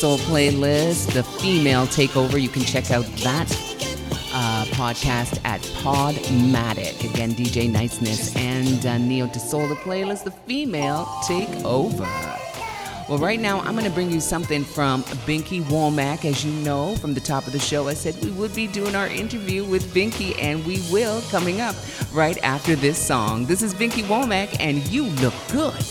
Soul playlist, The Female Takeover. You can check out that podcast at Podmatic. Again, DJ Niceness and Neo De Soul, the playlist, The Female Takeover. Well, right now, I'm going to bring you something from Binky Womack. As you know, from the top of the show, I said we would be doing our interview with Binky, and we will, coming up right after this song. This is Binky Womack, and You Look Good.